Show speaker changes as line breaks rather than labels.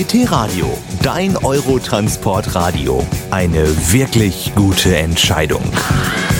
DT Radio, dein Eurotransport-Radio. Eine wirklich gute Entscheidung.